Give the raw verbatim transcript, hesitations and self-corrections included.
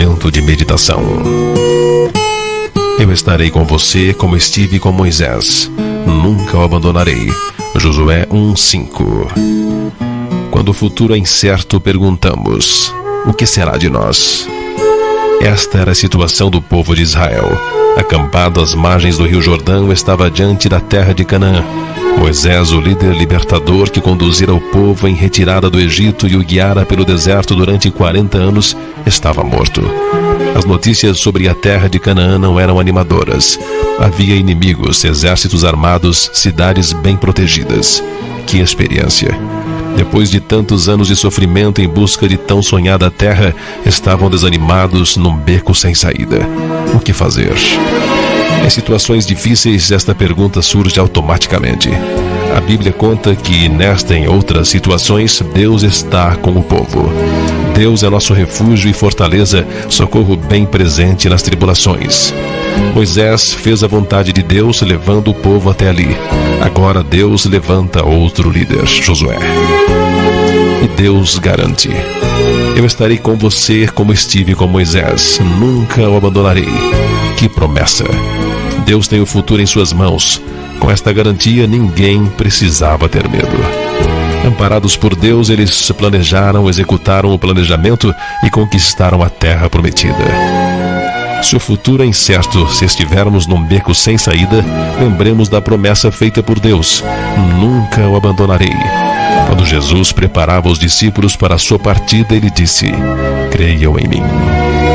momento de meditação. Eu estarei com você como estive com Moisés. Nunca o abandonarei. Josué um, cinco. Quando o futuro é incerto, perguntamos: o que será de nós? Esta era a situação do povo de Israel. Acampado às margens do rio Jordão, estava diante da terra de Canaã. Moisés, o líder libertador que conduzira o povo em retirada do Egito e o guiara pelo deserto durante quarenta anos, estava morto. As notícias sobre a terra de Canaã não eram animadoras. Havia inimigos, exércitos armados, cidades bem protegidas. Que experiência! Depois de tantos anos de sofrimento em busca de tão sonhada terra, estavam desanimados num beco sem saída. O que fazer? Em situações difíceis, esta pergunta surge automaticamente. A Bíblia conta que nesta e em outras situações, Deus está com o povo. Deus é nosso refúgio e fortaleza, socorro bem presente nas tribulações. Moisés fez a vontade de Deus, levando o povo até ali. Agora Deus levanta outro líder, Josué. E Deus garante: eu estarei com você como estive com Moisés. Nunca o abandonarei. Que promessa! Deus tem o futuro em suas mãos. Com esta garantia, ninguém precisava ter medo. Amparados por Deus, eles planejaram, executaram o planejamento e conquistaram a terra prometida. Se o futuro é incerto, se estivermos num beco sem saída, lembremos da promessa feita por Deus: nunca o abandonarei. Quando Jesus preparava os discípulos para a sua partida, ele disse: creiam em mim.